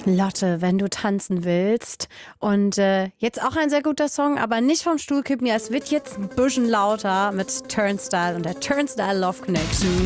Lotte, wenn du tanzen willst. Und jetzt auch ein sehr guter Song, aber nicht vom Stuhl kippen. Ja, es wird jetzt ein bisschen lauter mit Turnstile und der Turnstile Love Connection.